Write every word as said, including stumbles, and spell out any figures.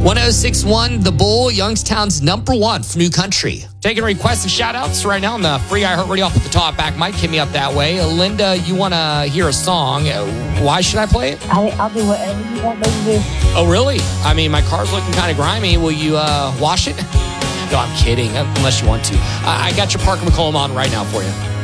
one oh six point one The Bull, Youngstown's number one for new country. Taking requests and shout-outs right now on the free iHeartRadio up at the top back. Mike, hit me up that way. Linda, you want to hear a song. Why should I play it? I, I'll do whatever you want me to do. Oh, really? I mean, my car's looking kind of grimy. Will you uh, wash it? No, I'm kidding, unless you want to. I, I got your Parker McCollum on right now for you.